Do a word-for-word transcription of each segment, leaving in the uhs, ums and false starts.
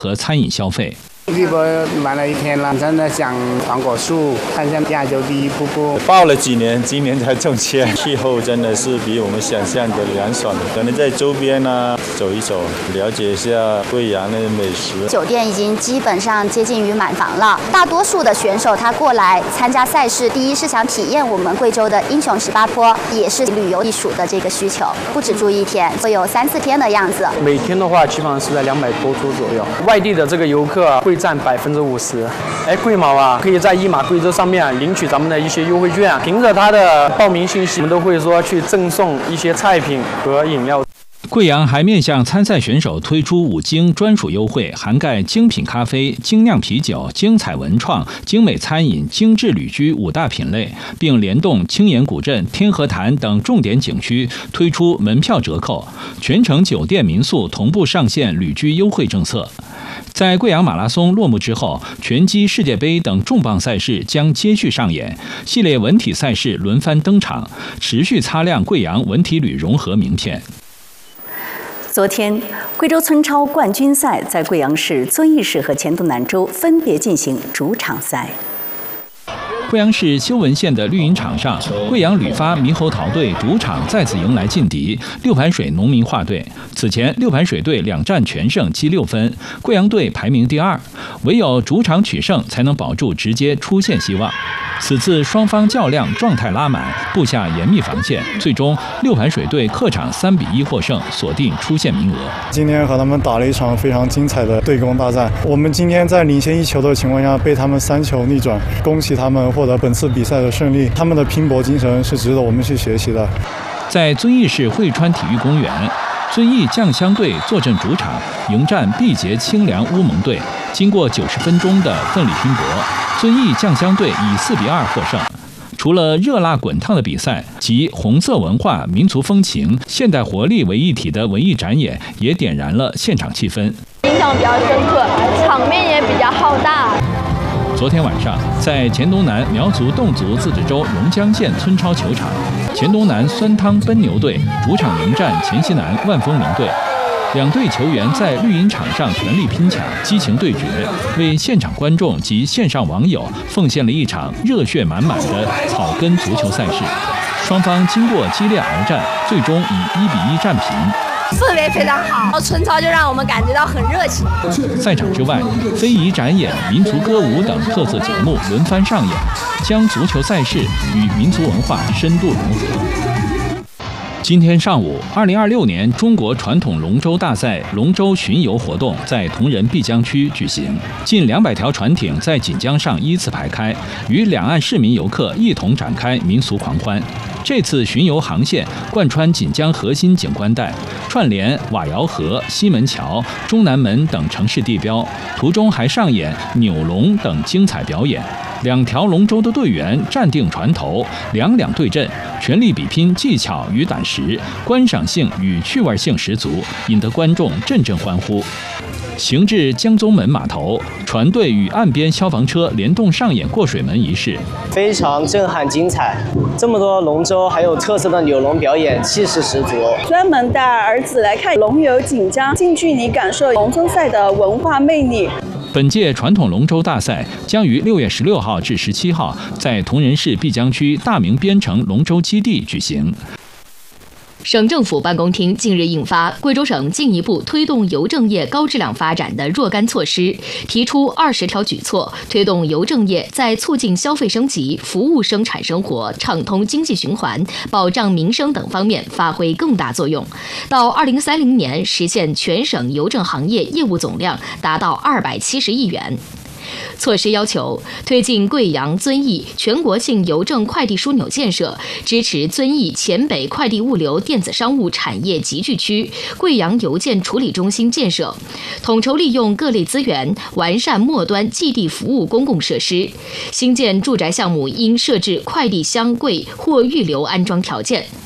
和餐饮消费。 微博玩了一天了，真的想黄果树，看一下亚洲第一瀑布。 报了几年，今年才中签。气候真的是比我们想象的凉爽，可能在周边呢走一走，了解一下贵阳的美食。 酒店已经基本上接近于满房了，大多数的选手他过来参加赛事，第一是想体验我们贵州的英雄十八坡，也是旅游避暑的这个需求，不止住一天，会有三四天的样子。 每天的话，基本上是在两百多株左右。外地的这个游客会占百分之五十。哎，贵毛啊，可以在一马贵州上面领取咱们的一些优惠券，凭着他的报名信息，我们都会说去赠送一些菜品和饮料。 贵阳还面向参赛选手推出五精专属优惠，涵盖精品咖啡、精酿啤酒、精彩文创、精美餐饮、精致旅居五大品类，并联动青岩古镇、天河潭等重点景区推出门票折扣，全程酒店民宿同步上线旅居优惠政策。在贵阳马拉松落幕之后，拳击世界杯等重磅赛事将接续上演，系列文体赛事轮番登场，持续擦亮贵阳文体旅融合名片。 昨天，贵州村超冠军赛在贵阳市遵义市和黔东南州分别进行主场赛。 贵阳市修文县的绿茵场上，贵阳旅发猕猴桃队主场再次迎来劲敌六盘水农民化队。此前，六盘水队两战全胜，积六分，贵阳队排名第二，唯有主场取胜才能保住直接出线希望。此次双方较量状态拉满，布下严密防线，最终六盘水队客场三比一获胜，锁定出线名额。 今天和他们打了一场非常精彩的对攻大战，我们今天在领先一球的情况下被他们三球逆转，恭喜他们获得本次比赛的胜利，他们的拼搏精神是值得我们去学习的。 在遵义市汇川体育公园，遵义酱香队坐镇主场，迎战毕节清凉乌蒙队。经过九十分钟的奋力拼搏，遵义酱香队以四比二获胜。除了热辣滚烫的比赛，集红色文化、民族风情、现代活力为一体的文艺展演，也点燃了现场气氛。 印象比较深刻，场面也比较浩大。 昨天晚上，在黔东南苗族侗族自治州榕江县村超球场，黔东南酸汤奔牛队主场迎战黔西南万丰林队。两队球员在绿茵场上全力拼抢，激情对决，为现场观众及线上网友奉献了一场热血满满的草根足球赛事。双方经过激烈鏖战，最终以一比一战平。 氛围非常好，村超就让我们感觉到很热情。 赛场之外，非遗展演、民族歌舞等特色节目轮番上演，将足球赛事与民族文化深度融合。今天上午，二零二六年中国传统龙舟大赛龙舟巡游活动在铜仁碧江区举行，近两百条船艇在锦江上依次排开，与两岸市民游客一同展开民俗狂欢。这次巡游航线贯穿锦江核心景观带，串联瓦窑河、西门桥、中南门等城市地标，途中还上演扭龙等精彩表演。两条龙舟的队员站定船头，两两对阵，全力比拼技巧与胆识，观赏性与趣味性十足，引得观众阵阵欢呼。行至江宗门码头，船队与岸边消防车联动上演过水门仪式， 非常震撼精彩。这么多龙舟，还有特色的扭龙表演，气势十足。 专门带儿子来看龙游锦江，近距离感受龙舟赛的文化魅力。 本届传统龙舟大赛将于六月十六号至十七号在铜仁市碧江区大明边城龙舟基地举行。 省政府办公厅近日印发《贵州省进一步推动邮政业高质量发展的若干措施》，提出二十条举措，推动邮政业在促进消费升级、服务生产生活、畅通经济循环、保障民生等方面发挥更大作用。到二零三零年，实现全省邮政行业业务总量达到二百七十亿元。措施要求推进贵阳、遵义全国性邮政快递枢纽建设，支持遵义黔北快递物流电子商务产业集聚区、贵阳邮件处理中心建设，统筹利用各类资源，完善末端寄递服务公共设施。新建住宅项目应设置快递箱柜或预留安装条件。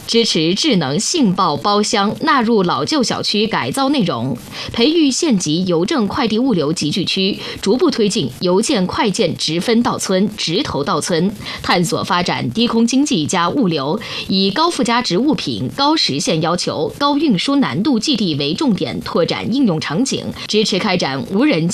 支持智能信报包厢纳入老旧小区改造内容，培育县级邮政快递物流集聚区，逐步推进邮件快件直分到村、直投到村，探索发展低空经济加物流，以高附加值物品、高实现要求、高运输难度基地为重点，拓展应用场景，支持开展无人